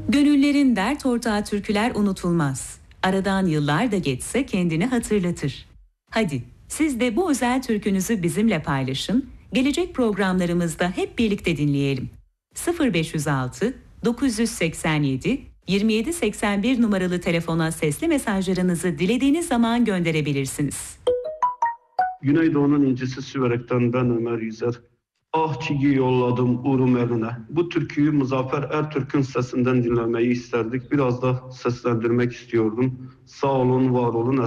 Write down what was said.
Gönüllerin dert ortağı türküler unutulmaz. Aradan yıllar da geçse kendini hatırlatır. Hadi siz de bu özel türkünüzü bizimle paylaşın. Gelecek programlarımızda hep birlikte dinleyelim. 0506 987 2781 numaralı telefona sesli mesajlarınızı dilediğiniz zaman gönderebilirsiniz. Güneydoğu'nun incisi Süverek'ten ben Ömer Yüzer. Ah ki yolladım uğrum eline. Bu türküyü Muzaffer Ertürk'ün sesinden dinlemeyi isterdik. Biraz da seslendirmek istiyordum. Sağ olun, var olun.